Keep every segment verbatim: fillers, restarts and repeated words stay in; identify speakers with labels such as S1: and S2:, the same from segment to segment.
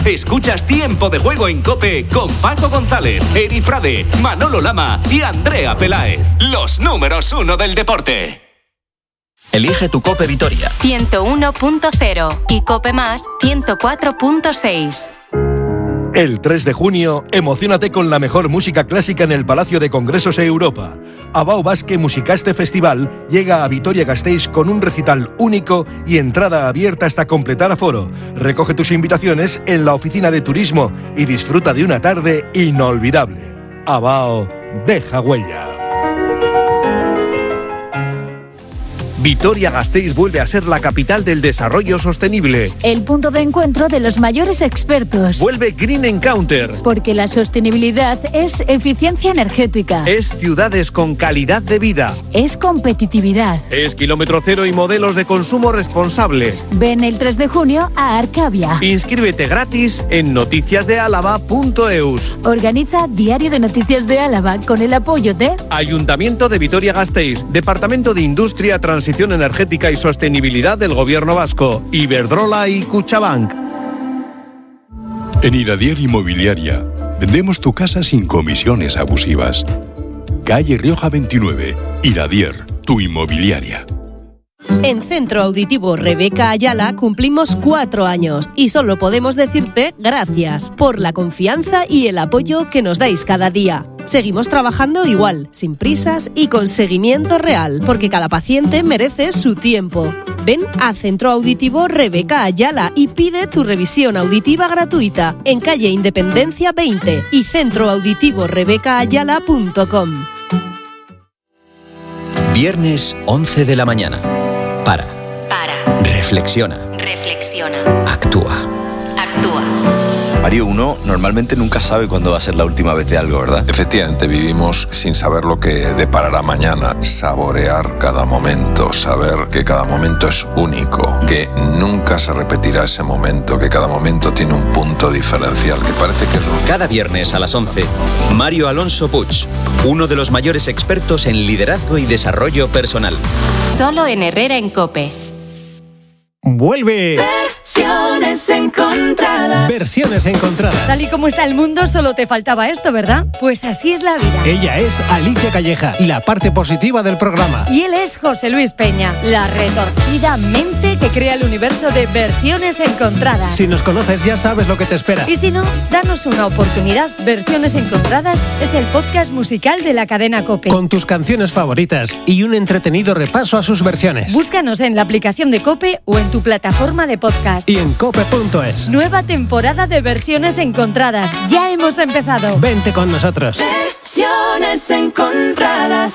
S1: Escuchas Tiempo de Juego en COPE con Paco González, Eri Frade, Manolo Lama y Andrea Peláez. Los números uno del deporte.
S2: Elige tu COPE Vitoria.
S3: ciento uno punto cero y COPE Más ciento cuatro punto seis.
S4: El tres de junio, emociónate con la mejor música clásica en el Palacio de Congresos de Europa. Abao Basque Musicaste Festival llega a Vitoria-Gasteiz con un recital único y entrada abierta hasta completar aforo. Recoge tus invitaciones en la oficina de turismo y disfruta de una tarde inolvidable. Abao deja huella.
S5: Vitoria-Gasteiz vuelve a ser la capital del desarrollo sostenible.
S6: El punto de encuentro de los mayores expertos.
S5: Vuelve Green Encounter.
S6: Porque la sostenibilidad es eficiencia energética.
S5: Es ciudades con calidad de vida.
S6: Es competitividad.
S5: Es kilómetro cero y modelos de consumo responsable.
S6: Ven el tres de junio a Arcavia.
S5: Inscríbete gratis en noticias de álava punto eus.
S6: Organiza Diario de Noticias de Álava con el apoyo de
S5: Ayuntamiento de Vitoria-Gasteiz, Departamento de Industria, Transición Energética y Sostenibilidad del Gobierno Vasco, Iberdrola y Cuchabank.
S7: En Iradier Inmobiliaria vendemos tu casa sin comisiones abusivas. Calle Rioja veintinueve, Iradier, tu inmobiliaria.
S8: En Centro Auditivo Rebeca Ayala cumplimos cuatro años y solo podemos decirte gracias por la confianza y el apoyo que nos dais cada día. Seguimos trabajando igual, sin prisas y con seguimiento real, porque cada paciente merece su tiempo. Ven a Centro Auditivo Rebeca Ayala y pide tu revisión auditiva gratuita en calle Independencia veinte y centro auditivo rebeca ayala punto com.
S2: Viernes once de la mañana. Para.
S3: Para.
S2: Reflexiona.
S3: Reflexiona.
S2: Actúa.
S3: Actúa.
S9: Mario, uno normalmente nunca sabe cuándo va a ser la última vez de algo, ¿verdad?
S10: Efectivamente, vivimos sin saber lo que deparará mañana. Saborear cada momento, saber que cada momento es único, que nunca se repetirá ese momento, que cada momento tiene un punto diferencial, que parece que es lo...
S2: Cada viernes a las once, Mario Alonso Puig, uno de los mayores expertos en liderazgo y desarrollo personal.
S3: Solo en Herrera en COPE.
S11: ¡Vuelve!
S12: Versiones encontradas.
S11: Versiones encontradas.
S13: Tal y como está el mundo, solo te faltaba esto, ¿verdad? Pues así es la vida.
S11: Ella es Alicia Calleja, la parte positiva del programa.
S13: Y él es José Luis Peña, la retorcida mente que crea el universo de Versiones encontradas.
S11: Si nos conoces ya sabes lo que te espera.
S13: Y si no, danos una oportunidad. Versiones encontradas es el podcast musical de la cadena COPE.
S11: Con tus canciones favoritas y un entretenido repaso a sus versiones.
S13: Búscanos en la aplicación de COPE o en tu plataforma de podcast.
S11: Y en cope punto es.
S13: Nueva temporada de Versiones encontradas. Ya hemos empezado.
S11: Vente con nosotros.
S12: Versiones encontradas.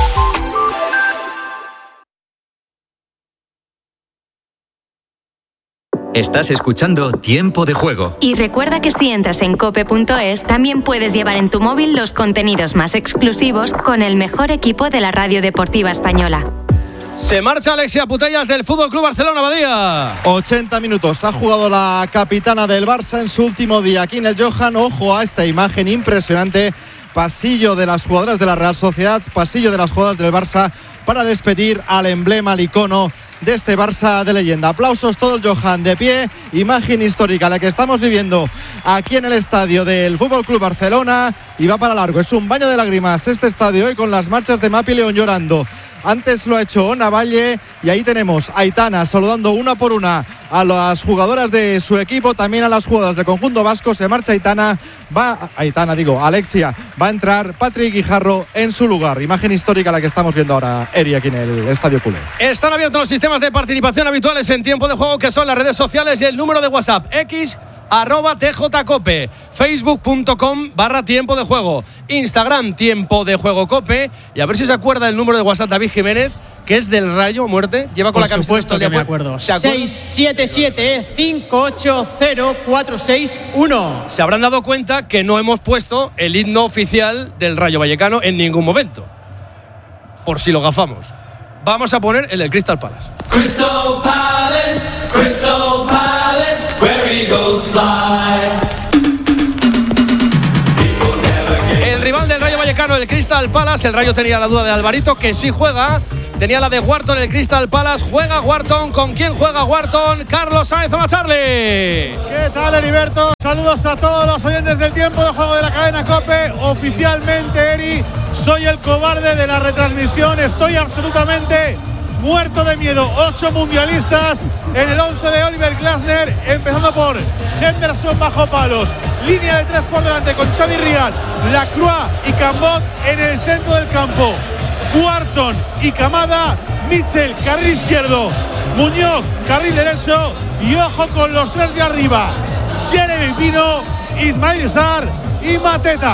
S2: Estás escuchando Tiempo de Juego.
S3: Y recuerda que si entras en cope punto es, también puedes llevar en tu móvil los contenidos más exclusivos con el mejor equipo de la radio deportiva española.
S14: Se marcha Alexia Putellas del F C Barcelona, Badía.
S15: ochenta minutos. Ha jugado la capitana del Barça en su último día aquí en el Johan. Ojo a esta imagen impresionante. Pasillo de las jugadoras de la Real Sociedad, pasillo de las jugadoras del Barça para despedir al emblema, al icono de este Barça de leyenda. Aplausos todo el Johan de pie. Imagen histórica la que estamos viviendo aquí en el estadio del F C Barcelona y va para largo. Es un baño de lágrimas este estadio hoy con las marchas de Mapi León llorando. Antes lo ha hecho Ona Valle y ahí tenemos a Aitana saludando una por una a las jugadoras de su equipo, también a las jugadoras del conjunto vasco. Se marcha Aitana, va Aitana digo, Alexia, va a entrar Patrick Guijarro en su lugar. Imagen histórica la que estamos viendo ahora, Eri, aquí en el Estadio Culé.
S14: Están abiertos los sistemas de participación habituales en Tiempo de Juego, que son las redes sociales y el número de WhatsApp X arroba tjcope, facebook.com barra tiempo de juego, Instagram Tiempo de Juego Cope, y a ver si se acuerda el número de WhatsApp David Jiménez, que es del Rayo a muerte, lleva con
S16: Por
S14: la camiseta.
S16: Por supuesto que me acuerdo. seis siete siete cinco ocho cero cuatro seis uno.
S14: Se habrán dado cuenta que no hemos puesto el himno oficial del Rayo Vallecano en ningún momento, por si lo gafamos. Vamos a poner el del Crystal Palace.
S12: Crystal Palace, Crystal Palace, where eagles fly.
S14: El rival del Rayo Vallecano, el Crystal Palace. El Rayo tenía la duda de Alvarito, que sí juega. tenía la de Wharton en el Crystal Palace. Juega Wharton. ¿Con quién juega Wharton? Carlos Sáenz. Hola, Charlie.
S17: ¿Qué tal, Heriberto? Saludos a todos los oyentes del tiempo de juego de la cadena COPE. Oficialmente, Eri, soy el cobarde de la retransmisión. Estoy absolutamente muerto de miedo. Ocho mundialistas en el once de Oliver Glasner, empezando por Henderson bajo palos. Línea de tres por delante con Xavi Riad, Lacroix y Cambot en el centro del campo. Wharton y Kamada, Mitchell, carril izquierdo, Muñoz, carril derecho y ojo con los tres de arriba. Jeremy Pino, Ismail Sarr y Mateta.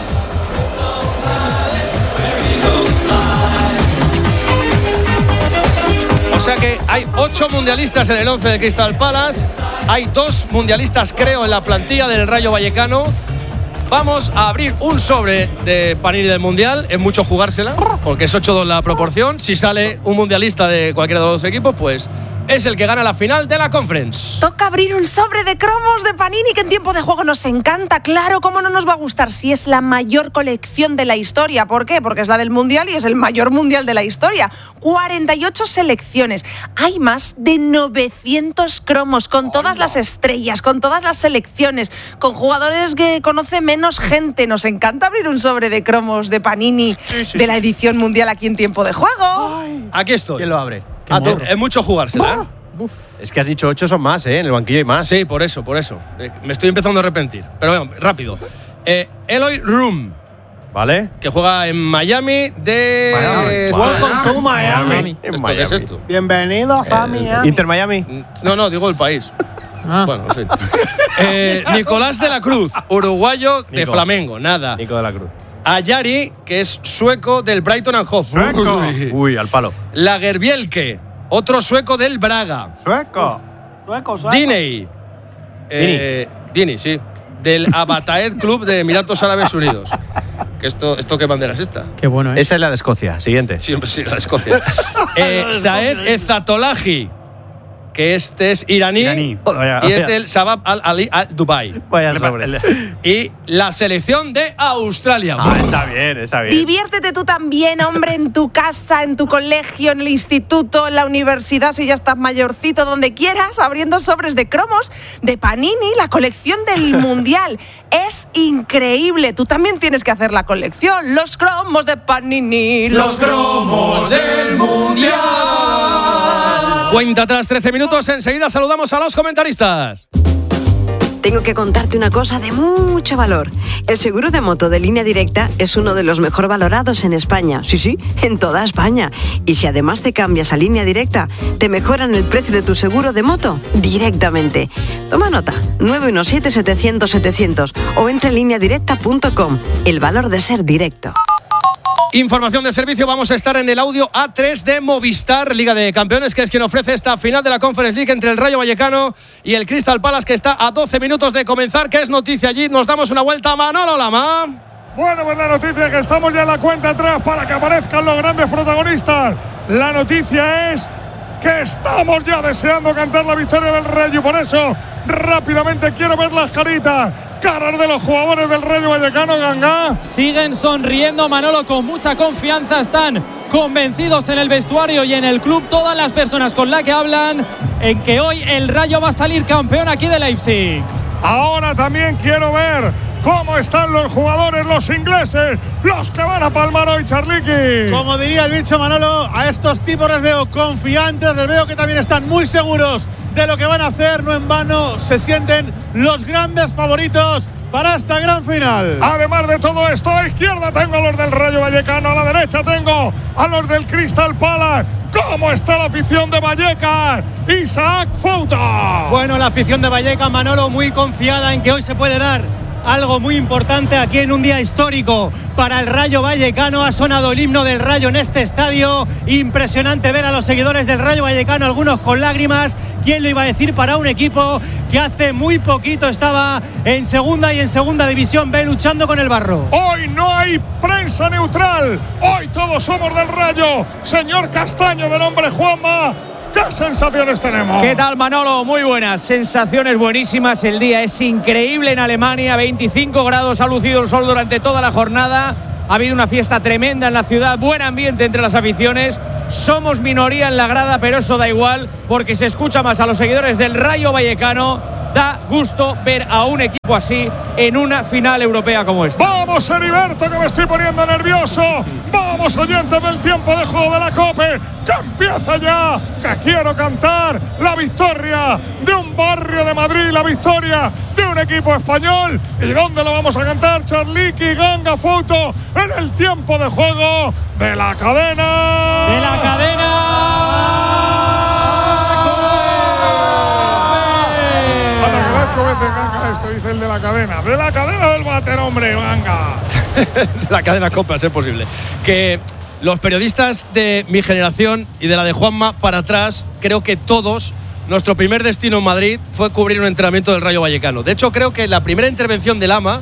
S14: O sea que hay ocho mundialistas en el once de Crystal Palace. Hay dos mundialistas, creo, en la plantilla del Rayo Vallecano. Vamos a abrir un sobre de Panini del Mundial. Es mucho jugársela, porque es ocho dos la proporción. Si sale un mundialista de cualquiera de los dos equipos, pues es el que gana la final de la Conference.
S18: Toca abrir un sobre de cromos de Panini que en tiempo de juego nos encanta. Claro, cómo no nos va a gustar si es la mayor colección de la historia. ¿Por qué? Porque es la del Mundial y es el mayor Mundial de la historia. cuarenta y ocho selecciones. Hay más de novecientos cromos con todas las estrellas, con todas las selecciones, con jugadores que conoce menos gente. Nos encanta abrir un sobre de cromos de Panini sí, sí, de la edición mundial aquí en tiempo de juego.
S14: Ay. Aquí estoy.
S19: ¿Quién lo abre?
S14: Ah, tú, es mucho jugársela.
S19: Uf. Es que has dicho ocho son más, ¿eh? En el banquillo hay más.
S14: Sí, por eso, por eso. Me estoy empezando a arrepentir. Pero bueno, rápido. Eh, Eloy Room.
S19: ¿Vale?
S14: Que juega en Miami de…
S19: Miami. Welcome to Miami.
S14: ¿Esto Miami. ¿Qué es esto?
S16: Bienvenidos a Miami.
S19: ¿Inter Miami?
S14: No, no, digo el país. Ah. Bueno, en fin. eh, Nicolás de la Cruz, uruguayo de Nico. Flamengo, nada.
S19: Nico de la Cruz.
S14: Ayari, que es sueco del Brighton and Hove.
S19: Sueco. Uy, Uy, al palo.
S14: Lagerbielke, otro sueco del Braga.
S19: Sueco.
S16: Sueco, sueco.
S14: Diney. Eh, Diney, sí. Del Abataed Club de Emiratos Árabes Unidos. ¿Qué esto, ¿Esto qué bandera es esta?
S19: Qué bueno, ¿eh? Esa es la de Escocia. Siguiente.
S14: Siempre sí, la de Escocia. eh, Saed Ezatolahi, que este es iraní, iraní. Oh, vaya, y es del Shabab Al-Ali Al-Dubai.
S19: Vaya sobre.
S14: Y la selección de Australia.
S19: Ah, esa bien, esa bien.
S18: Diviértete tú también, hombre, en tu casa, en tu colegio, en el instituto, en la universidad, si ya estás mayorcito, donde quieras, abriendo sobres de cromos de Panini, la colección del Mundial. Es increíble. Tú también tienes que hacer la colección. Los cromos de Panini.
S12: Los, los cromos del Mundial.
S14: Cuenta atrás, trece minutos. Enseguida saludamos a los comentaristas.
S20: Tengo que contarte una cosa de mucho valor. El seguro de moto de Línea Directa es uno de los mejor valorados en España. Sí, sí, en toda España. Y si además te cambias a Línea Directa, te mejoran el precio de tu seguro de moto directamente. Toma nota, nueve uno siete, setecientos, setecientos o entra en línea directa punto com. El valor de ser directo.
S14: Información de servicio, vamos a estar en el audio A tres de Movistar, Liga de Campeones, que es quien ofrece esta final de la Conference League entre el Rayo Vallecano y el Crystal Palace, que está a doce minutos de comenzar. ¿Qué es noticia allí? Nos damos una vuelta a Manolo Lama.
S21: Bueno, pues la noticia es que estamos ya en la cuenta atrás para que aparezcan los grandes protagonistas. La noticia es que estamos ya deseando cantar la victoria del Rayo, por eso rápidamente quiero ver las caritas. Caras de los jugadores del Rayo Vallecano, Ganga.
S22: Siguen sonriendo, Manolo, con mucha confianza. Están convencidos en el vestuario y en el club. Todas las personas con las que hablan en que hoy el Rayo va a salir campeón aquí de Leipzig.
S21: Ahora también quiero ver cómo están los jugadores, los ingleses, los que van a palmar hoy, Charliqui.
S17: Como diría el bicho, Manolo, a estos tipos les veo confiantes, les veo que también están muy seguros de lo que van a hacer. No en vano se sienten los grandes favoritos para esta gran final.
S21: Además de todo esto, a la izquierda tengo a los del Rayo Vallecano, a la derecha tengo a los del Crystal Palace. ¿Cómo está la afición de Vallecas? Isaac Fouta.
S23: Bueno, la afición de Vallecas, Manolo, muy confiada en que hoy se puede dar algo muy importante aquí en un día histórico para el Rayo Vallecano. Ha sonado el himno del Rayo en este estadio. Impresionante ver a los seguidores del Rayo Vallecano, algunos con lágrimas. ¿Quién lo iba a decir para un equipo que hace muy poquito estaba en segunda y en segunda división B luchando con el barro?
S21: Hoy no hay prensa neutral. Hoy todos somos del Rayo. Señor Castaño, de nombre Juanma, ¿qué sensaciones tenemos?
S24: ¿Qué tal, Manolo? Muy buenas, sensaciones buenísimas. El día es increíble en Alemania, veinticinco grados, ha lucido el sol durante toda la jornada. Ha habido una fiesta tremenda en la ciudad, buen ambiente entre las aficiones Somos minoría en la grada, pero eso da igual porque se escucha más a los seguidores del Rayo Vallecano. Da gusto ver a un equipo así en una final europea como esta.
S21: ¡Vamos, Heriberto, que me estoy poniendo nervioso! ¡Vamos, oyentes del tiempo de juego de la COPE! ¡Que empieza ya! ¡Que quiero cantar la victoria de un barrio de Madrid! ¡La victoria de un equipo español! ¿Y dónde lo vamos a cantar? Charliqui Ganga Foto en el tiempo de juego de la cadena.
S22: ¡De la cadena!
S21: Veces Ganga, esto dice el de la cadena. De la cadena del váter, hombre, Ganga.
S14: De la cadena COPE, a ser posible. Que los periodistas de mi generación y de la de Juanma para atrás, creo que todos, nuestro primer destino en Madrid fue cubrir un entrenamiento del Rayo Vallecano. De hecho, creo que la primera intervención del AMA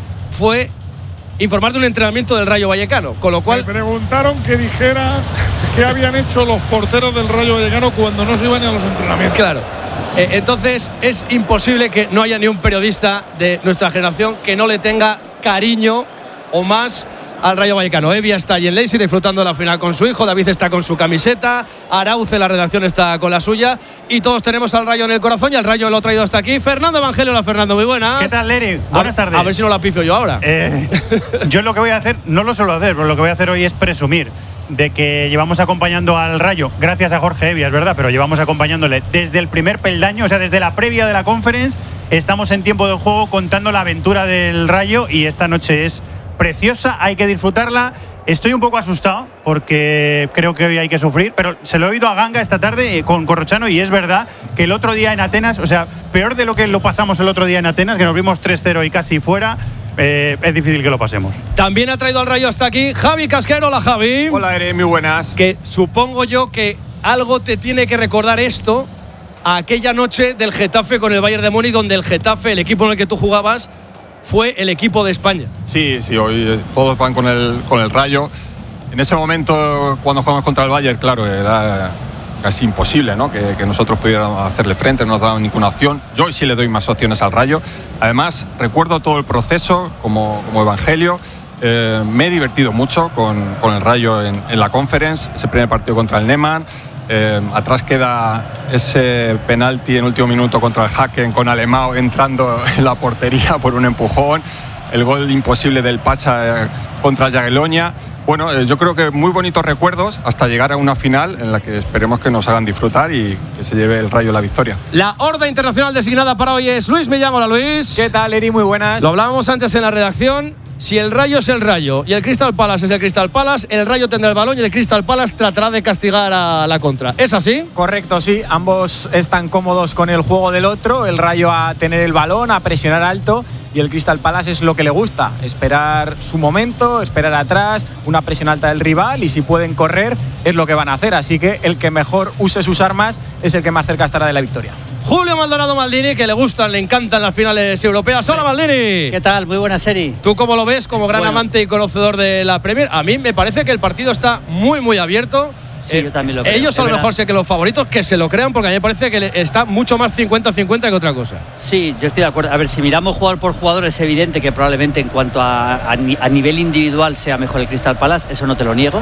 S14: fue informar de un entrenamiento del Rayo Vallecano, con lo cual…
S21: Me preguntaron que dijera qué habían hecho los porteros del Rayo Vallecano cuando no se iban a los entrenamientos.
S14: Claro. Eh, entonces es imposible que no haya ni un periodista de nuestra generación que no le tenga cariño o más al Rayo Vallecano. Evia está allí en Leipzig disfrutando de la final con su hijo, David está con su camiseta, Arauce en la redacción está con la suya y todos tenemos al Rayo en el corazón y al Rayo lo ha traído hasta aquí. Fernando Evangelio, hola Fernando, muy buenas.
S24: ¿Qué tal, Leri? Buenas
S14: a,
S24: tardes.
S14: A ver si no la pifio yo ahora.
S24: Eh, yo lo que voy a hacer, no lo suelo hacer, pero lo que voy a hacer hoy es presumir de que llevamos acompañando al Rayo, gracias a Jorge Evia, es verdad, pero llevamos acompañándole desde el primer peldaño, o sea, desde la previa de la Conference. Estamos en tiempo de juego contando la aventura del Rayo y esta noche es preciosa, hay que disfrutarla. Estoy un poco asustado porque creo que hoy hay que sufrir, pero se lo he oído a Ganga esta tarde con Corrochano y es verdad que el otro día en Atenas, o sea, peor de lo que lo pasamos el otro día en Atenas, que nos vimos tres cero y casi fuera, eh, es difícil que lo pasemos.
S14: También ha traído al Rayo hasta aquí Javi Casquero. Hola, Javi.
S1: Hola, Ere, muy buenas.
S14: Que supongo yo que algo te tiene que recordar esto a aquella noche del Getafe con el Bayern de Múnich, donde el Getafe, el equipo en el que tú jugabas, fue el equipo de España.
S1: Sí, sí, hoy todos van con el, con el Rayo. En ese momento, cuando jugamos contra el Bayern, claro, era casi imposible, ¿no? que, que nosotros pudiéramos hacerle frente, no nos daban ninguna opción. Yo hoy sí le doy más opciones al Rayo. Además, recuerdo todo el proceso como, como Evangelio. Eh, me he divertido mucho con, con el Rayo en, en la Conference, ese primer partido contra el Neman. Eh, atrás queda ese penalti en último minuto contra el Haken con Alemão entrando en la portería por un empujón, el gol imposible del Pacha eh, contra Jagiellonia. Bueno, eh, yo creo que muy bonitos recuerdos hasta llegar a una final en la que esperemos que nos hagan disfrutar y que se lleve el Rayo la victoria.
S14: La horda internacional designada para hoy es Luis Millán. Hola, Luis.
S24: ¿Qué tal, Eri? Muy buenas.
S14: Lo hablábamos antes en la redacción. Si el Rayo es el Rayo y el Crystal Palace es el Crystal Palace, el Rayo tendrá el balón y el Crystal Palace tratará de castigar a la contra. ¿Es así?
S24: Correcto, sí. Ambos están cómodos con el juego del otro. El Rayo a tener el balón, a presionar alto, y el Crystal Palace es lo que le gusta. Esperar su momento, esperar atrás, una presión alta del rival, y si pueden correr es lo que van a hacer. Así que el que mejor use sus armas es el que más cerca estará de la victoria.
S14: Julio Maldonado Maldini, que le gustan, le encantan las finales europeas. Hola, Maldini.
S4: ¿Qué tal? Muy buena serie.
S14: ¿Tú cómo lo ves como gran bueno. amante y conocedor de la Premier? A mí me parece que el partido está muy, muy abierto.
S4: Sí, eh, yo también lo creo.
S14: Ellos a lo mejor sé que los favoritos que se lo crean, porque a mí me parece que está mucho más cincuenta cincuenta que otra cosa.
S4: Sí, yo estoy de acuerdo. A ver, si miramos jugador por jugador, es evidente que probablemente en cuanto a, a, a nivel individual sea mejor el Crystal Palace, eso no te lo niego.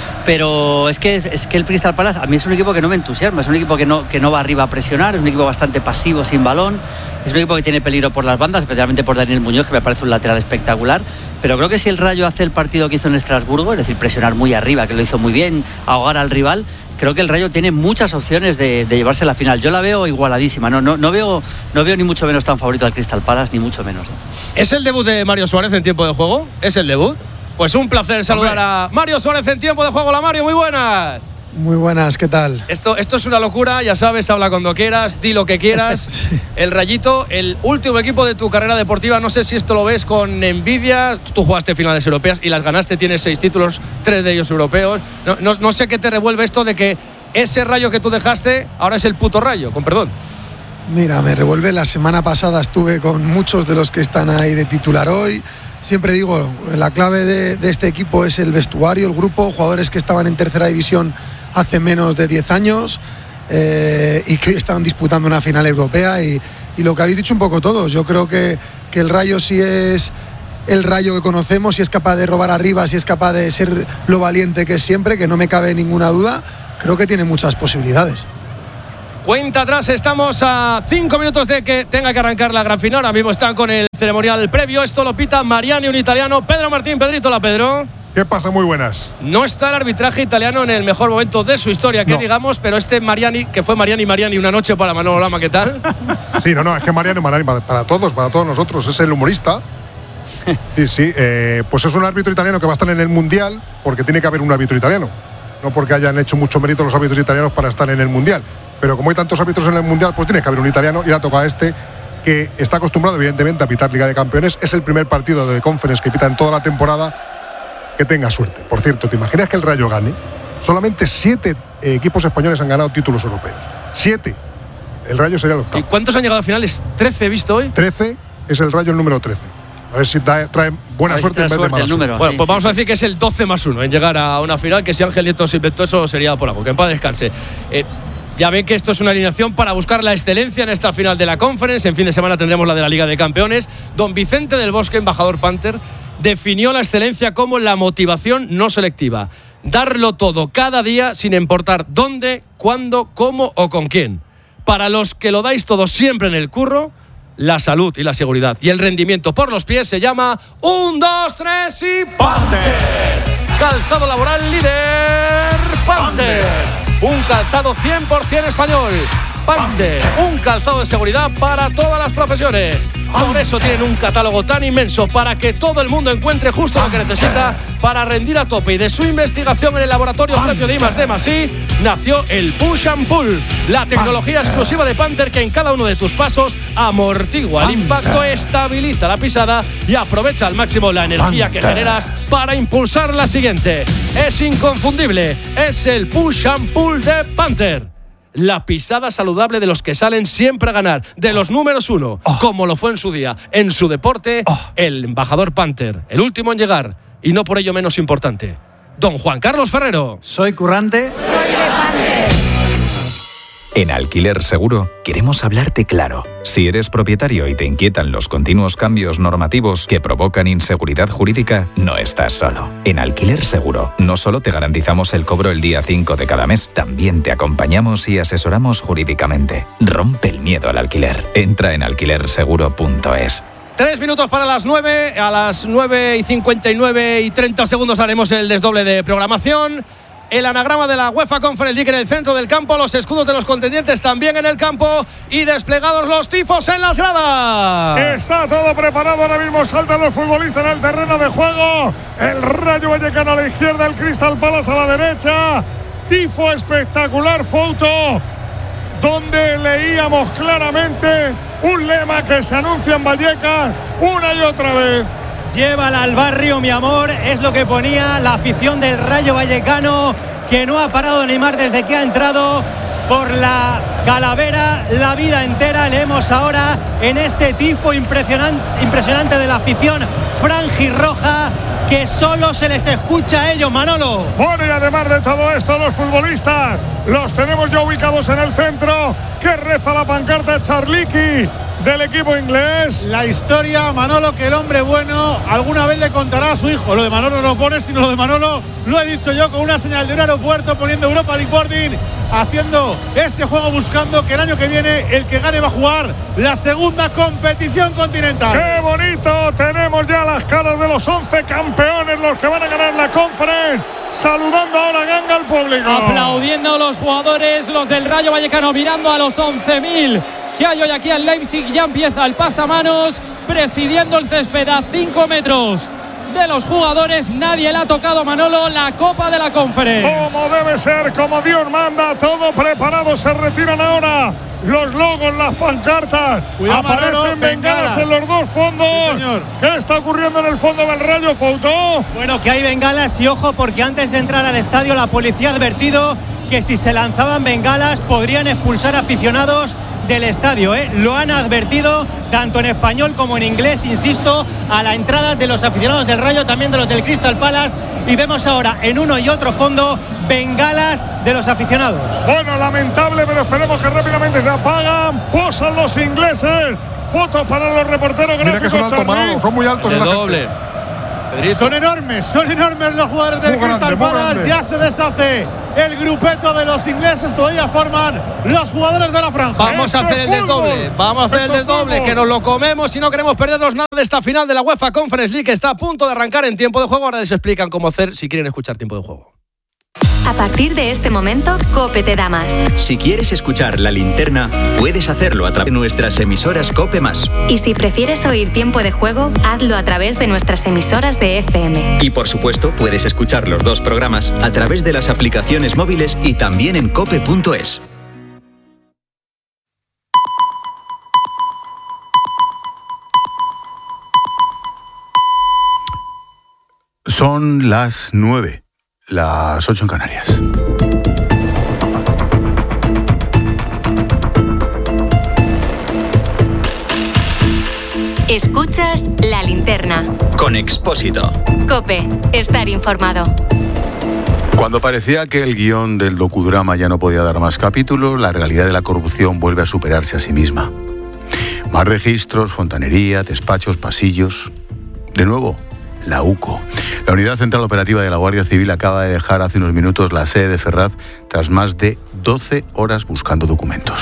S4: Pero es que, es que el Crystal Palace a mí es un equipo que no me entusiasma, es un equipo que no, que no va arriba a presionar, es un equipo bastante pasivo, sin balón, es un equipo que tiene peligro por las bandas, especialmente por Daniel Muñoz, que me parece un lateral espectacular. Pero creo que si el Rayo hace el partido que hizo en Estrasburgo, es decir, presionar muy arriba, que lo hizo muy bien, ahogar al rival, creo que el Rayo tiene muchas opciones de, de llevarse la final. Yo la veo igualadísima, no, no, no, veo, no veo ni mucho menos tan favorito al Crystal Palace, ni mucho menos.
S14: ¿Es el debut de Mario Suárez en tiempo de juego? ¿Es el debut? Pues un placer saludar Hombre. a Mario Suárez en tiempo de juego. Hola, Mario, muy buenas.
S5: Muy buenas, ¿qué tal?
S14: Esto, esto es una locura, ya sabes, habla cuando quieras, di lo que quieras. Sí. El Rayito, el último equipo de tu carrera deportiva, no sé si esto lo ves con envidia. Tú jugaste finales europeas y las ganaste, tienes seis títulos, tres de ellos europeos. No, no, no sé qué te revuelve esto de que ese Rayo que tú dejaste ahora es el puto Rayo, con perdón.
S5: Mira, me revuelve, la semana pasada estuve con muchos de los que están ahí de titular hoy. Siempre digo, la clave de, de este equipo es el vestuario, el grupo, jugadores que estaban en tercera división hace menos de diez años eh, y que hoy están disputando una final europea y, y lo que habéis dicho un poco todos. Yo creo que, que el Rayo sí es el Rayo que conocemos, si es capaz de robar arriba, si es capaz de ser lo valiente que es siempre, que no me cabe ninguna duda, creo que tiene muchas posibilidades.
S14: Cuenta atrás, estamos a cinco minutos de que tenga que arrancar la gran final. Ahora mismo están con el ceremonial previo. Esto lo pita Mariani, un italiano. Pedro Martín, Pedrito, la Pedro.
S21: ¿Qué pasa? Muy buenas.
S14: No está el arbitraje italiano en el mejor momento de su historia, que no. digamos, pero este Mariani, que fue Mariani Mariani una noche para Manolo Lama, ¿qué tal?
S21: Sí, no, no, es que Mariani Mariani para, para todos, para todos nosotros, es el humorista. Sí, sí, eh, pues es un árbitro italiano que va a estar en el Mundial porque tiene que haber un árbitro italiano. No porque hayan hecho mucho mérito los árbitros italianos para estar en el Mundial. Pero como hay tantos árbitros en el Mundial, pues tiene que haber un italiano y le ha tocado a este que está acostumbrado, evidentemente, a pitar Liga de Campeones. Es el primer partido de Conference que pita en toda la temporada. Que tenga suerte. Por cierto, ¿te imaginas que el Rayo gane? Solamente siete eh, equipos españoles han ganado títulos europeos. Siete. El Rayo sería el octavo.
S14: ¿Y cuántos han llegado a finales? ¿trece he visto hoy?
S21: trece es el Rayo el número trece. A ver si da, trae buena suerte en vez de mala suerte.
S14: Bueno,
S21: sí,
S14: pues
S21: sí,
S14: vamos
S21: sí.
S14: a decir que es el doce más uno en llegar a una final, que si Ángel Nieto se inventó eso sería por algo. Que en paz descanse. Eh, Ya ven que esto es una alineación para buscar la excelencia en esta final de la Conference. En fin de semana tendremos la de la Liga de Campeones. Don Vicente del Bosque, embajador Panther, definió la excelencia como la motivación no selectiva. Darlo todo cada día sin importar dónde, cuándo, cómo o con quién. Para los que lo dais todo siempre en el curro, la salud y la seguridad y el rendimiento por los pies se llama un, dos, tres y Panther. Calzado laboral líder Panther. Un calzado cien por ciento español. Panther, un calzado de seguridad para todas las profesiones. Por eso tienen un catálogo tan inmenso para que todo el mundo encuentre justo lo que necesita para rendir a tope. Y de su investigación en el laboratorio propio de I más D más I nació el Push and Pull, la tecnología exclusiva de Panther que en cada uno de tus pasos amortigua el impacto, estabiliza la pisada y aprovecha al máximo la energía que generas para impulsar la siguiente. Es inconfundible, es el Push and Pull de Panther. La pisada saludable de los que salen siempre a ganar, de los números uno, oh. como lo fue en su día, en su deporte, oh. el embajador Panther, el último en llegar, y no por ello menos importante, don Juan Carlos Ferrero.
S6: Soy currante.
S3: Soy de Panther.
S7: En Alquiler Seguro queremos hablarte claro. Si eres propietario y te inquietan los continuos cambios normativos que provocan inseguridad jurídica, no estás solo. En Alquiler Seguro no solo te garantizamos el cobro el día cinco de cada mes, también te acompañamos y asesoramos jurídicamente. Rompe el miedo al alquiler. Entra en alquiler seguro punto es.
S14: Tres minutos para las nueve. A las nueve y cincuenta y nueve y treinta segundos haremos el desdoble de programación. El anagrama de la UEFA Conference League en el centro del campo, los escudos de los contendientes también en el campo y desplegados los tifos en las gradas.
S21: Está todo preparado, ahora mismo saltan los futbolistas en el terreno de juego. El Rayo Vallecano a la izquierda, el Crystal Palace a la derecha. Tifo espectacular, foto, donde leíamos claramente un lema que se anuncia en Vallecas una y otra vez.
S23: Llévala al barrio, mi amor, es lo que ponía la afición del Rayo Vallecano, que no ha parado de animar desde que ha entrado por la Calavera la vida entera. Leemos ahora en ese tifo impresionante, impresionante de la afición franjirroja, que solo se les escucha a ellos, Manolo.
S21: Bueno, y además de todo esto, los futbolistas los tenemos ya ubicados en el centro. Que reza la pancarta Charliqui del equipo inglés.
S17: La historia, Manolo, que el hombre bueno alguna vez le contará a su hijo. Lo de Manolo no lo pones, sino lo de Manolo lo he dicho yo, con una señal de un aeropuerto, poniendo Europa League Boarding, haciendo ese juego, buscando que el año que viene el que gane va a jugar la segunda competición continental.
S21: ¡Qué bonito! Tenemos ya las caras de los once campeones, los que van a ganar la Conference. Saludando ahora Ganga al público.
S22: Aplaudiendo los jugadores, los del Rayo Vallecano, mirando a los once mil que hay hoy aquí en Leipzig. Ya empieza el pasamanos, presidiendo el césped a cinco metros de los jugadores. Nadie le ha tocado, Manolo, la Copa de la Conference.
S21: Como debe ser, como Dios manda, todo preparado. Se retiran ahora los logos, las pancartas.
S17: Cuidado,
S21: aparecen
S17: Manolo,
S21: bengalas en los dos fondos.
S17: Sí,
S21: ¿qué está ocurriendo en el fondo del Rayo, Foutó?
S23: Bueno, que hay bengalas y ojo, porque antes de entrar al estadio la policía ha advertido que si se lanzaban bengalas podrían expulsar aficionados del estadio, ¿eh? Lo han advertido tanto en español como en inglés, insisto, a la entrada de los aficionados del Rayo, también de los del Crystal Palace, y vemos ahora en uno y otro fondo bengalas de los aficionados.
S21: Bueno, lamentable, pero esperemos que rápidamente se apagan. Posan los ingleses fotos para los reporteros
S17: Mira que son
S21: gráficos.
S17: altos, Manolo, son muy altos.
S14: De
S17: esa
S14: doble.
S17: gente.
S14: Son enormes, son enormes los jugadores del Crystal Palace. Ya se deshace el grupeto de los ingleses. Todavía forman los jugadores de la franja. Vamos a hacer el del doble. Vamos a hacer el del doble, que nos lo comemos y no queremos perdernos nada de esta final de la UEFA Conference League que está a punto de arrancar en tiempo de juego. Ahora les explican cómo hacer si quieren escuchar tiempo de juego.
S3: A partir de este momento, COPE te da más.
S2: Si quieres escuchar La Linterna, puedes hacerlo a través de nuestras emisoras COPE más.
S3: Y si prefieres oír tiempo de juego, hazlo a través de nuestras emisoras de F M.
S2: Y por supuesto, puedes escuchar los dos programas a través de las aplicaciones móviles y también en cope punto es.
S6: Son las nueve. Las ocho en Canarias.
S3: Escuchas La Linterna.
S2: Con Expósito.
S3: COPE. Estar informado.
S6: Cuando parecía que el guión del docudrama ya no podía dar más capítulos, la realidad de la corrupción vuelve a superarse a sí misma. Más registros, fontanería, despachos, pasillos. De nuevo, la U C O. La Unidad Central Operativa de la Guardia Civil acaba de dejar hace unos minutos la sede de Ferraz tras más de doce horas buscando documentos.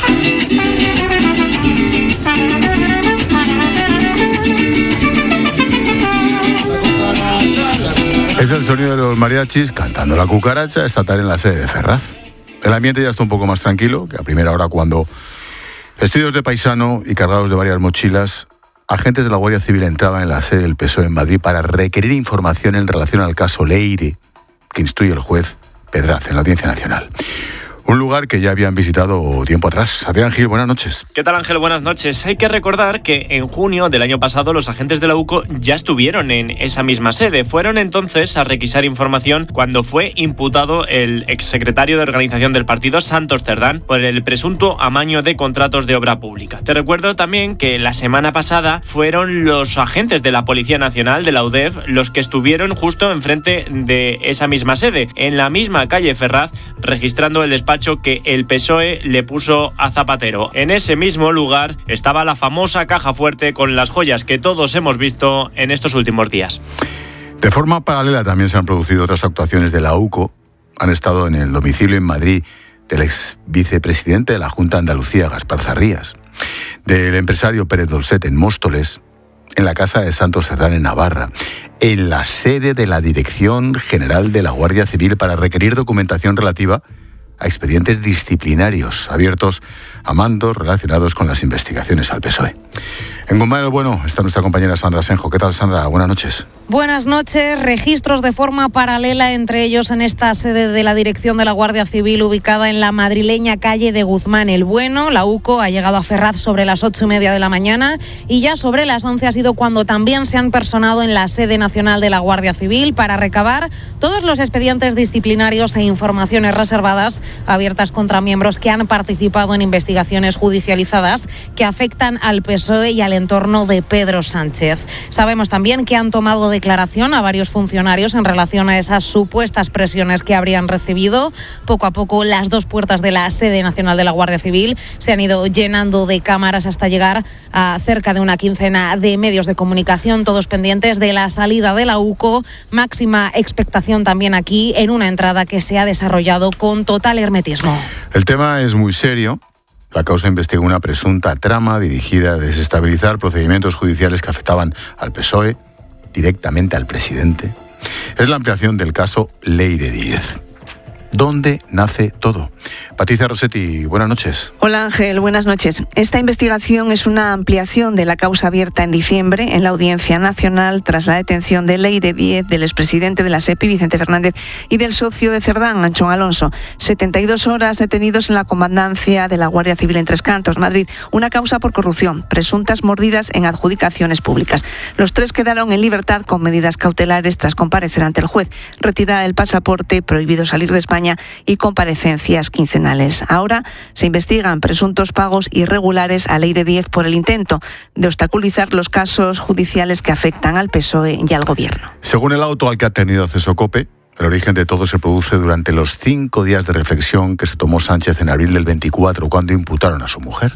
S6: Es el sonido de los mariachis cantando la cucaracha esta tarde en la sede de Ferraz. El ambiente ya está un poco más tranquilo que a primera hora cuando, vestidos de paisano y cargados de varias mochilas, agentes de la Guardia Civil entraban en la sede del P S O E en Madrid para requerir información en relación al caso Leire, que instruye el juez Pedraz en la Audiencia Nacional. Un lugar que ya habían visitado tiempo atrás. Adrián Gil, buenas noches.
S8: ¿Qué tal, Ángel? Buenas noches. Hay que recordar que en junio del año pasado los agentes de la U C O ya estuvieron en esa misma sede. Fueron entonces a requisar información cuando fue imputado el exsecretario de organización del partido, Santos Cerdán, por el presunto amaño de contratos de obra pública. Te recuerdo también que la semana pasada fueron los agentes de la Policía Nacional, de la U D E F, los que estuvieron justo enfrente de esa misma sede, en la misma calle Ferraz, registrando el despacho que el P S O E le puso a Zapatero. En ese mismo lugar estaba la famosa caja fuerte con las joyas que todos hemos visto en estos últimos días.
S6: De forma paralela también se han producido otras actuaciones de la U C O. Han estado en el domicilio en Madrid del ex vicepresidente de la Junta de Andalucía, Gaspar Zarrías, del empresario Pérez Dolcet en Móstoles, en la casa de Santos Cerdán en Navarra, en la sede de la Dirección General de la Guardia Civil para requerir documentación relativa a expedientes disciplinarios abiertos a mandos relacionados con las investigaciones al P S O E. En Guzmán el Bueno está nuestra compañera Sandra Senjo. ¿Qué tal, Sandra? Buenas noches.
S9: Buenas noches. Registros de forma paralela, entre ellos en esta sede de la Dirección de la Guardia Civil ubicada en la madrileña calle de Guzmán el Bueno. La U C O ha llegado a Ferraz sobre las ocho y media de la mañana y ya sobre las once ha sido cuando también se han personado en la sede nacional de la Guardia Civil para recabar todos los expedientes disciplinarios e informaciones reservadas abiertas contra miembros que han participado en investigaciones judicializadas que afectan al P S O E y al entorno de Pedro Sánchez. Sabemos también que han tomado declaración a varios funcionarios en relación a esas supuestas presiones que habrían recibido. Poco a poco las dos puertas de la sede nacional de la Guardia Civil se han ido llenando de cámaras hasta llegar a cerca de una quincena de medios de comunicación, todos pendientes de la salida de la U C O. Máxima expectación también aquí en una entrada que se ha desarrollado con total hermetismo.
S6: El tema es muy serio. La causa investiga una presunta trama dirigida a desestabilizar procedimientos judiciales que afectaban al P S O E, directamente al presidente. Es la ampliación del caso Leire Díez. ¿Dónde nace todo? Patricia Rossetti, buenas noches.
S10: Hola Ángel, buenas noches. Esta investigación es una ampliación de la causa abierta en diciembre en la Audiencia Nacional tras la detención de Leire Díez, del expresidente de la SEPI, Vicente Fernández, y del socio de Cerdán, Anchón Alonso. setenta y dos horas detenidos en la comandancia de la Guardia Civil en Tres Cantos, Madrid. Una causa por corrupción, presuntas mordidas en adjudicaciones públicas. Los tres quedaron en libertad con medidas cautelares tras comparecer ante el juez, retirar el pasaporte, prohibido salir de España y comparecencias quincenales. Ahora se investigan presuntos pagos irregulares a Leire Díez por el intento de obstaculizar los casos judiciales que afectan al P S O E y al Gobierno.
S6: Según el auto al que ha tenido acceso COPE, el origen de todo se produce durante los cinco días de reflexión que se tomó Sánchez en abril del veinticuatro, cuando imputaron a su mujer.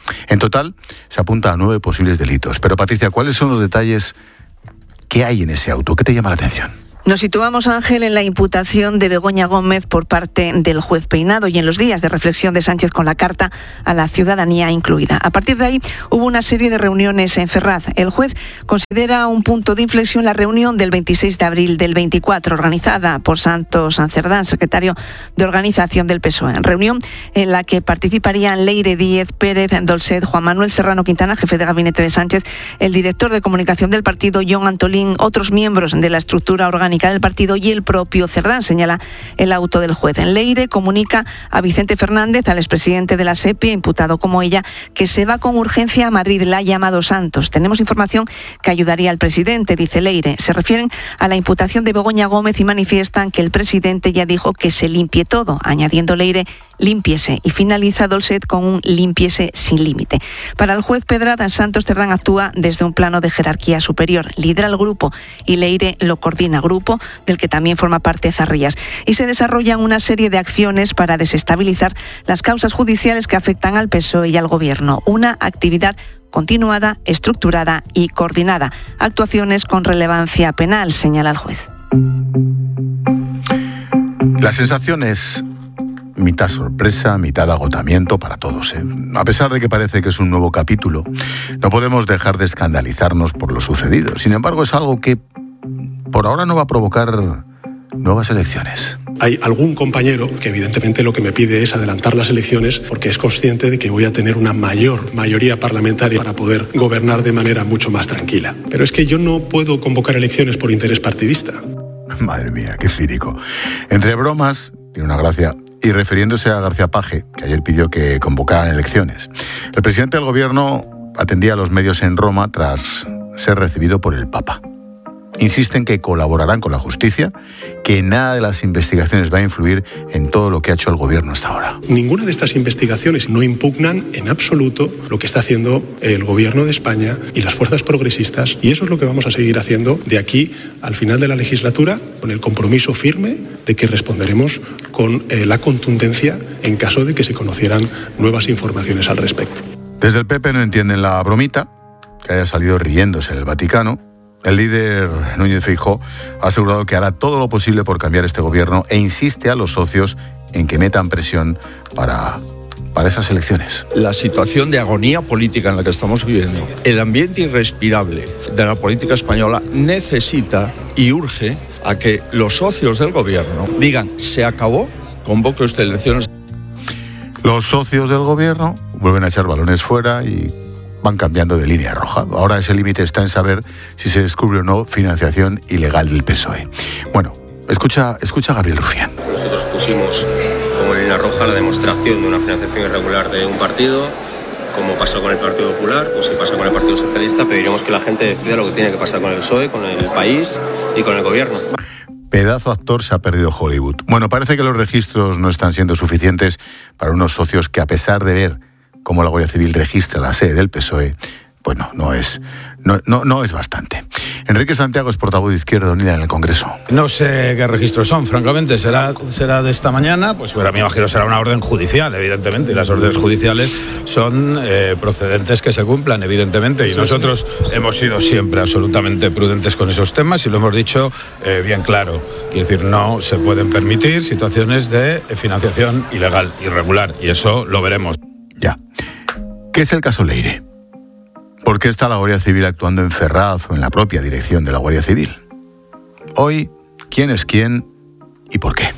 S6: En total, se apunta a nueve posibles delitos. Pero, Patricia, ¿cuáles son los detalles que hay en ese auto? ¿Qué te llama la atención?
S10: Nos situamos, Ángel, en la imputación de Begoña Gómez por parte del juez Peinado y en los días de reflexión de Sánchez con la carta a la ciudadanía incluida. A partir de ahí hubo una serie de reuniones en Ferraz. El juez considera un punto de inflexión la reunión del veintiséis de abril del veinticuatro, organizada por Santos Sancerdán, secretario de Organización del P S O E. Reunión en la que participarían Leire Díez, Pérez Dolcet, Juan Manuel Serrano Quintana, jefe de gabinete de Sánchez, el director de comunicación del partido, Jon Antolín, otros miembros de la estructura orgánica del partido y el propio Cerdán, señala el auto del juez. En Leire comunica a Vicente Fernández, al expresidente de la SEPI, imputado como ella, que se va con urgencia a Madrid. La ha llamado Santos. Tenemos información que ayudaría al presidente, dice Leire. Se refieren a la imputación de Begoña Gómez y manifiestan que el presidente ya dijo que se limpie todo, añadiendo Leire, límpiese, y finaliza Dolcet con un límpiese sin límite. Para el juez Pedrada, Santos Cerdán actúa desde un plano de jerarquía superior, lidera el grupo y Leire lo coordina, grupo del que también forma parte Zarrías, y se desarrollan una serie de acciones para desestabilizar las causas judiciales que afectan al P S O E y al Gobierno. Una actividad continuada, estructurada y coordinada. Actuaciones con relevancia penal, señala el juez.
S6: La sensación es mitad sorpresa, mitad agotamiento para todos, ¿eh? A pesar de que parece que es un nuevo capítulo, no podemos dejar de escandalizarnos por lo sucedido. Sin embargo, es algo que por ahora no va a provocar nuevas elecciones.
S11: Hay algún compañero que evidentemente lo que me pide es adelantar las elecciones porque es consciente de que voy a tener una mayor mayoría parlamentaria para poder gobernar de manera mucho más tranquila. Pero es que yo no puedo convocar elecciones por interés partidista.
S6: Madre mía, qué cínico. Entre bromas, tiene una gracia, y refiriéndose a García Paje, que ayer pidió que convocaran elecciones. El presidente del gobierno atendía a los medios en Roma tras ser recibido por el Papa. Insisten que colaborarán con la justicia, que nada de las investigaciones va a influir en todo lo que ha hecho el gobierno hasta ahora.
S11: Ninguna de estas investigaciones no impugnan en absoluto lo que está haciendo el gobierno de España y las fuerzas progresistas, y eso es lo que vamos a seguir haciendo de aquí al final de la legislatura, con el compromiso firme de que responderemos con eh, la contundencia en caso de que se conocieran nuevas informaciones al respecto.
S6: Desde el P P no entienden la bromita, que haya salido riéndose en el Vaticano. El líder Núñez Feijóo ha asegurado que hará todo lo posible por cambiar este gobierno e insiste a los socios en que metan presión para, para esas elecciones.
S13: La situación de agonía política en la que estamos viviendo, el ambiente irrespirable de la política española necesita y urge a que los socios del gobierno digan: se acabó, convoque usted elecciones.
S6: Los socios del gobierno vuelven a echar balones fuera y van cambiando de línea roja. Ahora ese límite está en saber si se descubre o no financiación ilegal del P S O E. Bueno, escucha, escucha a Gabriel Rufián.
S15: Nosotros pusimos como línea roja la demostración de una financiación irregular de un partido, como pasó con el Partido Popular, pues si pasa con el Partido Socialista, pediremos que la gente decida lo que tiene que pasar con el P S O E, con el país y con el gobierno.
S6: Pedazo actor se ha perdido Hollywood. Bueno, parece que los registros no están siendo suficientes para unos socios que, a pesar de ver cómo la Guardia Civil registra la sede del P S O E, pues no, no es, no, no, no es bastante. Enrique Santiago es portavoz de Izquierda Unida en el Congreso.
S16: No sé qué registros son, francamente. Será, será de esta mañana, pues pero a mí me imagino será una orden judicial, evidentemente, y las órdenes judiciales son eh, procedentes que se cumplan, evidentemente, y nosotros hemos sido siempre absolutamente prudentes con esos temas y lo hemos dicho eh, bien claro. Quiero decir, no se pueden permitir situaciones de financiación ilegal, irregular, y eso lo veremos.
S6: Ya. ¿Qué es el caso Leire? ¿Por qué está la Guardia Civil actuando en Ferraz o en la propia dirección de la Guardia Civil? Hoy, ¿quién es quién y por qué?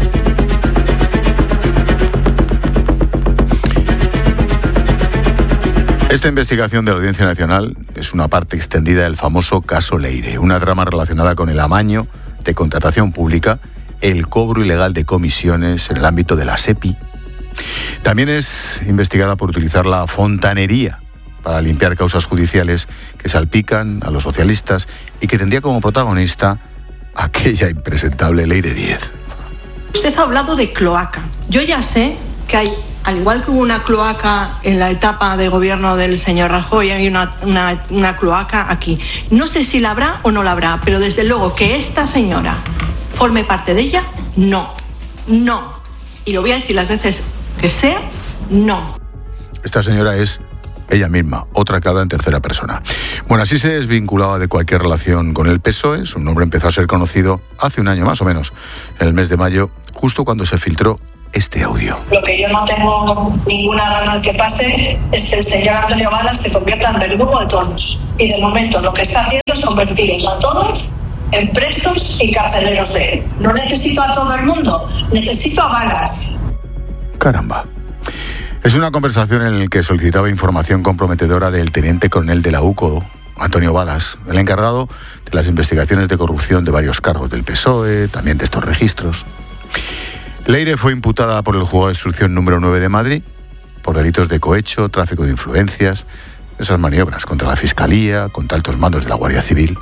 S6: Esta investigación de la Audiencia Nacional es una parte extendida del famoso caso Leire, una trama relacionada con el amaño de contratación pública, el cobro ilegal de comisiones en el ámbito de la SEPI. También es investigada por utilizar la fontanería para limpiar causas judiciales que salpican a los socialistas y que tendría como protagonista aquella impresentable Leire Díez.
S25: Usted ha hablado de cloaca. Yo ya sé que hay, al igual que hubo una cloaca en la etapa de gobierno del señor Rajoy, hay una, una, una cloaca aquí. No sé si la habrá o no la habrá, pero desde luego que esta señora forme parte de ella, no, no. Y lo voy a decir las veces que sea, no.
S6: Esta señora es ella misma, otra que habla en tercera persona. Bueno, así se desvinculaba de cualquier relación con el P S O E. Su nombre empezó a ser conocido hace un año más o menos, en el mes de mayo, justo cuando se filtró este audio.
S25: Lo que yo no tengo ninguna gana que pase es que el señor Antonio Balas se convierta en verdugo de todos. Y de momento lo que está haciendo es convertirlos a todos en prestos y carceleros de él. No necesito a todo el mundo, necesito a Balas.
S6: Caramba. Es una conversación en la que solicitaba información comprometedora del teniente coronel de la U C O, Antonio Balas, el encargado de las investigaciones de corrupción de varios cargos del P S O E, también de estos registros. Leire fue imputada por el juzgado de instrucción número nueve de Madrid por delitos de cohecho, tráfico de influencias, esas maniobras contra la Fiscalía, contra altos mandos de la Guardia Civil.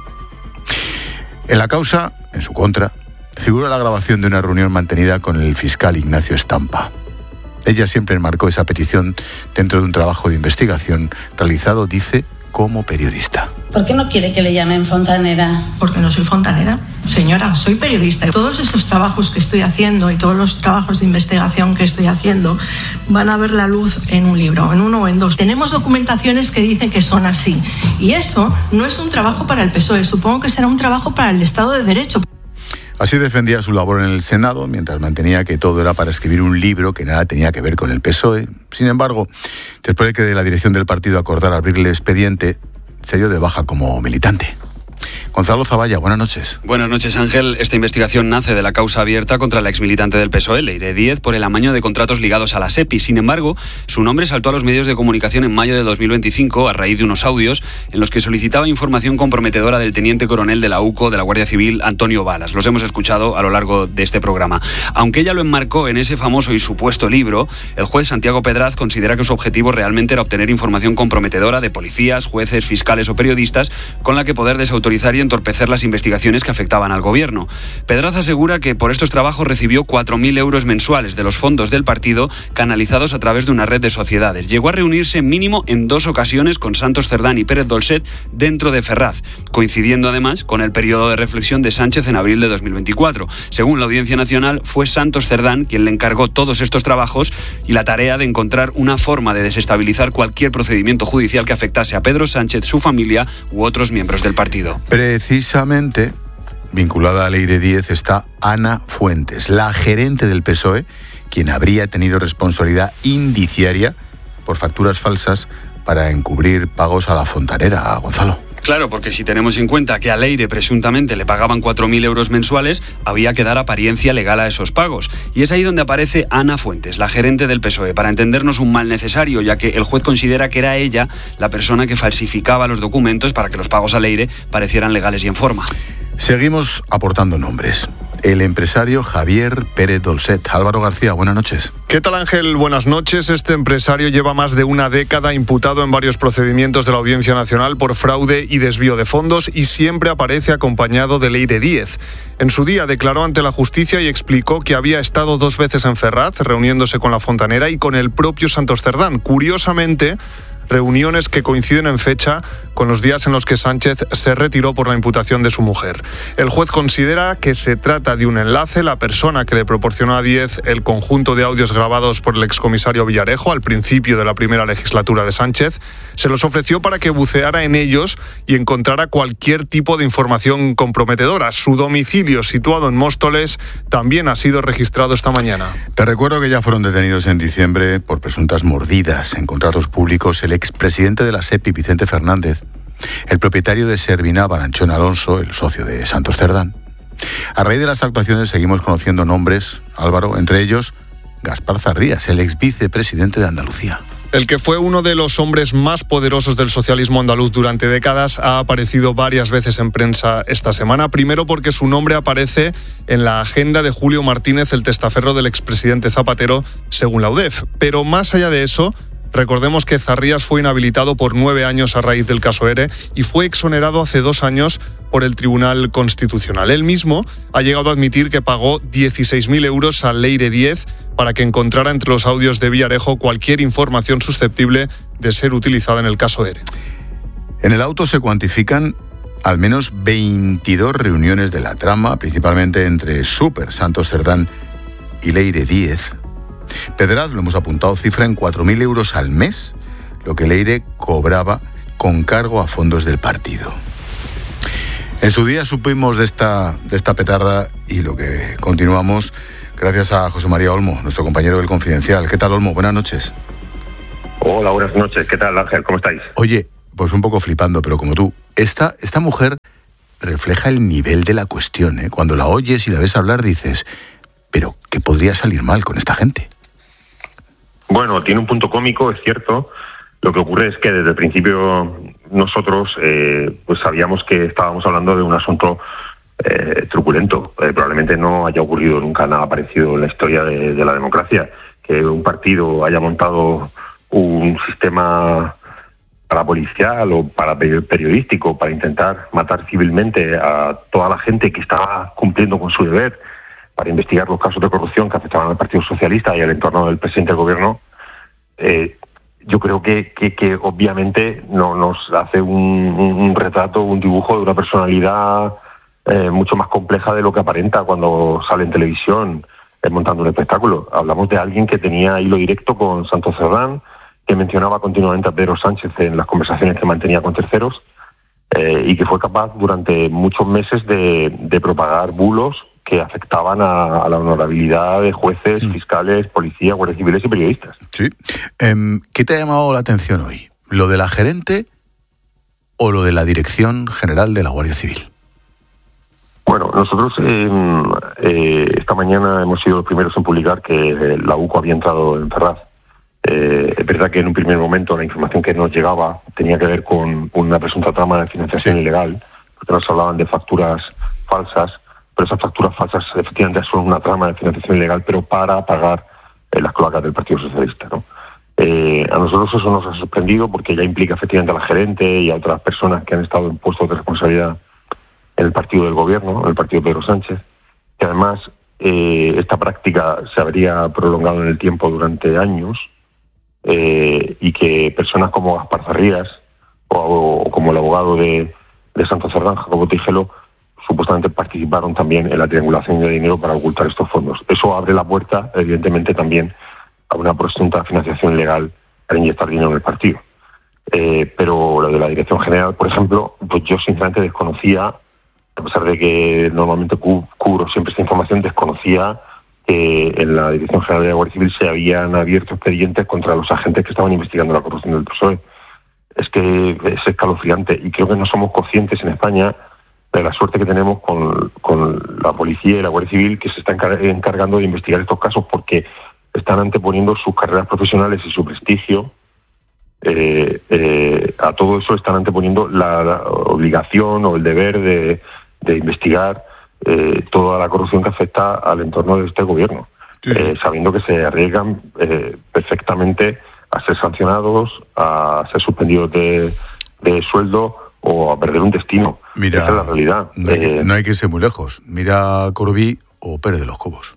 S6: En la causa, en su contra, figura la grabación de una reunión mantenida con el fiscal Ignacio Estampa. Ella siempre enmarcó esa petición dentro de un trabajo de investigación realizado, dice, como periodista.
S1: ¿Por qué no quiere que le llamen fontanera?
S25: Porque no soy fontanera, señora, soy periodista. Todos estos trabajos que estoy haciendo y todos los trabajos de investigación que estoy haciendo van a ver la luz en un libro, en uno o en dos. Tenemos documentaciones que dicen que son así. Y eso no es un trabajo para el P S O E, supongo que será un trabajo para el Estado de Derecho.
S6: Así defendía su labor en el Senado, mientras mantenía que todo era para escribir un libro que nada tenía que ver con el P S O E. Sin embargo, después de que la dirección del partido acordara abrirle expediente, se dio de baja como militante. Gonzalo Zavalla, buenas noches.
S12: Buenas noches, Ángel. Esta investigación nace de la causa abierta contra la exmilitante del P S O E, Leire Díez, por el amaño de contratos ligados a la SEPI. Sin embargo, su nombre saltó a los medios de comunicación en mayo de dos mil veinticinco a raíz de unos audios en los que solicitaba información comprometedora del teniente coronel de la U C O de la Guardia Civil, Antonio Balas. Los hemos escuchado a lo largo de este programa. Aunque ella lo enmarcó en ese famoso y supuesto libro, el juez Santiago Pedraz considera que su objetivo realmente era obtener información comprometedora de policías, jueces, fiscales o periodistas con la que poder desautorizar y entorpecer las investigaciones que afectaban al gobierno. Pedraz asegura que por estos trabajos recibió cuatro mil euros mensuales de los fondos del partido canalizados a través de una red de sociedades. Llegó a reunirse mínimo en dos ocasiones con Santos Cerdán y Pérez Dolcet dentro de Ferraz, coincidiendo además con el periodo de reflexión de Sánchez en abril de dos mil veinticuatro. Según la Audiencia Nacional, fue Santos Cerdán quien le encargó todos estos trabajos y la tarea de encontrar una forma de desestabilizar cualquier procedimiento judicial que afectase a Pedro Sánchez, su familia u otros miembros del partido.
S6: Precisamente vinculada a Leire Díez está Ana Fuentes, la gerente del P S O E, quien habría tenido responsabilidad indiciaria por facturas falsas para encubrir pagos a la fontanera, a Gonzalo.
S12: Claro, porque si tenemos en cuenta que a Leire presuntamente le pagaban cuatro mil euros mensuales, había que dar apariencia legal a esos pagos. Y es ahí donde aparece Ana Fuentes, la gerente del P S O E, para entendernos un mal necesario, ya que el juez considera que era ella la persona que falsificaba los documentos para que los pagos a Leire parecieran legales y en forma.
S6: Seguimos aportando nombres. El empresario Javier Pérez Dolcet. Álvaro García, buenas noches.
S18: ¿Qué tal, Ángel? Buenas noches. Este empresario lleva más de una década imputado en varios procedimientos de la Audiencia Nacional por fraude y desvío de fondos y siempre aparece acompañado de Leire Díez. En su día declaró ante la justicia y explicó que había estado dos veces en Ferraz, reuniéndose con la fontanera y con el propio Santos Cerdán. Curiosamente, reuniones que coinciden en fecha con los días en los que Sánchez se retiró por la imputación de su mujer. El juez considera que se trata de un enlace. La persona que le proporcionó a Díez el conjunto de audios grabados por el excomisario Villarejo al principio de la primera legislatura de Sánchez, se los ofreció para que buceara en ellos y encontrara cualquier tipo de información comprometedora. Su domicilio, situado en Móstoles, también ha sido registrado esta mañana.
S6: Te recuerdo que ya fueron detenidos en diciembre por presuntas mordidas en contratos públicos el expresidente de la SEPI, Vicente Fernández, el propietario de Servina, Balanchón Alonso, el socio de Santos Cerdán. A raíz de las actuaciones seguimos conociendo nombres, Álvaro, entre ellos Gaspar Zarrías, el ex vicepresidente de Andalucía.
S18: El que fue uno de los hombres más poderosos del socialismo andaluz durante décadas ha aparecido varias veces en prensa esta semana. Primero porque su nombre aparece en la agenda de Julio Martínez, el testaferro del expresidente Zapatero, según la U D E F. Pero más allá de eso, recordemos que Zarrías fue inhabilitado por nueve años a raíz del caso ERE y fue exonerado hace dos años por el Tribunal Constitucional. Él mismo ha llegado a admitir que pagó dieciséis mil euros a Leire Díez para que encontrara entre los audios de Villarejo cualquier información susceptible de ser utilizada en el caso ERE.
S6: En el auto se cuantifican al menos veintidós reuniones de la trama, principalmente entre Súper, Santos Cerdán y Leire Díez. Pedraz, lo hemos apuntado, cifra en cuatro mil euros al mes lo que Leire cobraba con cargo a fondos del partido. En su día supimos de esta, de esta petarda y lo que continuamos gracias a José María Olmo, nuestro compañero del Confidencial. ¿Qué tal, Olmo? Buenas noches.
S4: Hola, buenas noches. ¿Qué tal, Ángel? ¿Cómo estáis?
S6: Oye, pues un poco flipando, pero como tú, esta, esta mujer refleja el nivel de la cuestión, ¿eh? Cuando la oyes y la ves hablar dices, pero ¿qué podría salir mal con esta gente?
S4: Bueno, tiene un punto cómico, es cierto. Lo que ocurre es que desde el principio nosotros eh, pues sabíamos que estábamos hablando de un asunto eh, truculento. Eh, probablemente no haya ocurrido nunca nada parecido en la historia de, de la democracia. Que un partido haya montado un sistema parapolicial o para periodístico para intentar matar civilmente a toda la gente que estaba cumpliendo con su deber para investigar los casos de corrupción que afectaban al Partido Socialista y al entorno del presidente del gobierno. Eh, yo creo que, que, que obviamente no, nos hace un, un retrato, un dibujo de una personalidad eh, mucho más compleja de lo que aparenta cuando sale en televisión eh, montando un espectáculo. Hablamos de alguien que tenía hilo directo con Santos Cerdán, que mencionaba continuamente a Pedro Sánchez en las conversaciones que mantenía con terceros eh, y que fue capaz durante muchos meses de, de propagar bulos que afectaban a, a la honorabilidad de jueces, mm. fiscales, policías, guardias civiles y periodistas.
S6: Sí. Eh, ¿Qué te ha llamado la atención hoy? ¿Lo de la gerente o lo de la Dirección General de la Guardia Civil?
S4: Bueno, nosotros eh, eh, esta mañana hemos sido los primeros en publicar que la U C O había entrado en Ferraz. Eh, es verdad que en un primer momento la información que nos llegaba tenía que ver con una presunta trama de financiación sí. ilegal, porque nos hablaban de facturas falsas, pero esas facturas falsas efectivamente son una trama de financiación ilegal, pero para pagar eh, las cloacas del Partido Socialista, ¿no? Eh, a nosotros eso nos ha sorprendido porque ya implica efectivamente a la gerente y a otras personas que han estado en puestos de responsabilidad en el partido del gobierno, en el partido de Pedro Sánchez, que además eh, esta práctica se habría prolongado en el tiempo durante años eh, y que personas como Gaspar Zarrías o, o como el abogado de, de Santos Cerdán, Jacobo Tigelo, supuestamente participaron también en la triangulación de dinero para ocultar estos fondos. Eso abre la puerta, evidentemente, también a una presunta financiación ilegal para inyectar dinero en el partido. Eh, pero lo de la Dirección General, por ejemplo, pues yo sinceramente desconocía, a pesar de que normalmente cu- cubro siempre esta información, desconocía que en la Dirección General de la Guardia Civil se habían abierto expedientes contra los agentes que estaban investigando la corrupción del P S O E. Es que es escalofriante y creo que no somos conscientes en España de la suerte que tenemos con, con la policía y la Guardia Civil que se están encargando de investigar estos casos porque están anteponiendo sus carreras profesionales y su prestigio. Eh, eh, a todo eso están anteponiendo la, la obligación o el deber de, de investigar eh, toda la corrupción que afecta al entorno de este gobierno, sí, sí. Eh, sabiendo que se arriesgan eh, perfectamente a ser sancionados, a ser suspendidos de, de sueldo o a perder un destino.
S6: Mira,
S4: esa es la realidad.
S6: No hay, que,
S4: eh,
S6: no hay que irse muy lejos. Mira Corbí o Pérez de los Cobos.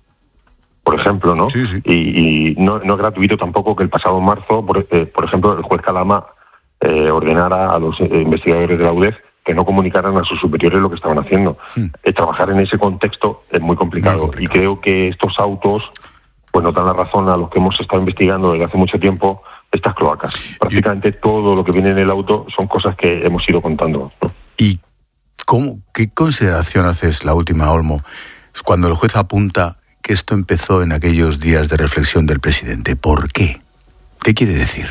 S4: Por ejemplo, ¿no?
S6: Sí, sí.
S4: Y, y no, no es gratuito tampoco que el pasado marzo, por, eh, por ejemplo, el juez Calama eh, ordenara a los eh, investigadores de la U D E F que no comunicaran a sus superiores lo que estaban haciendo. Hmm. Eh, trabajar en ese contexto es muy complicado, muy complicado. Y creo que estos autos pues nos dan la razón a los que hemos estado investigando desde hace mucho tiempo estas cloacas. Prácticamente y... todo lo que viene en el auto son cosas que hemos ido contando, ¿no?
S6: ¿Y cómo, qué consideración haces, la última, Olmo, cuando el juez apunta que esto empezó en aquellos días de reflexión del presidente? ¿Por qué? ¿Qué quiere decir?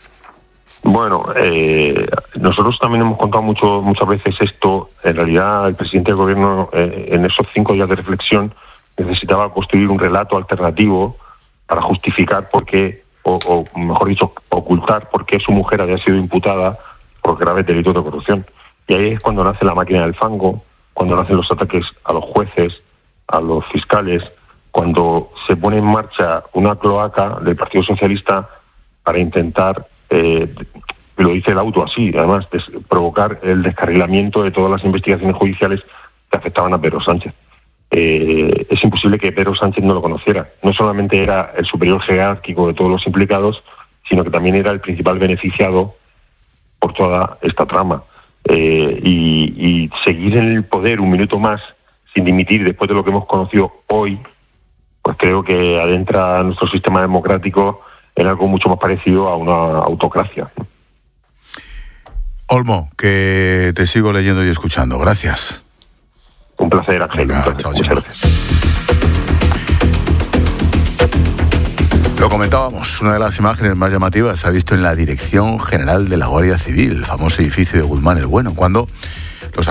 S4: Bueno, eh, nosotros también hemos contado mucho, muchas veces esto. En realidad, el presidente del gobierno, eh, en esos cinco días de reflexión, necesitaba construir un relato alternativo para justificar por qué, o, o mejor dicho, ocultar por qué su mujer había sido imputada por graves delitos de corrupción. Y ahí es cuando nace la máquina del fango, cuando nacen los ataques a los jueces, a los fiscales, cuando se pone en marcha una cloaca del Partido Socialista para intentar, eh, lo dice el auto así, además, des, provocar el descarrilamiento de todas las investigaciones judiciales que afectaban a Pedro Sánchez. Eh, es imposible que Pedro Sánchez no lo conociera. No solamente era el superior jerárquico de todos los implicados, sino que también era el principal beneficiado por toda esta trama. Eh, y, y seguir en el poder un minuto más sin dimitir después de lo que hemos conocido hoy, pues creo que adentra a nuestro sistema democrático en algo mucho más parecido a una autocracia.
S6: Olmo, que te sigo leyendo y escuchando. Gracias.
S4: Un placer, Ángel.
S6: Venga,
S4: un placer.
S6: chao,
S4: Muchas
S6: chao.
S4: gracias.
S6: Lo comentábamos, una de las imágenes más llamativas se ha visto en la Dirección General de la Guardia Civil, el famoso edificio de Guzmán el Bueno, cuando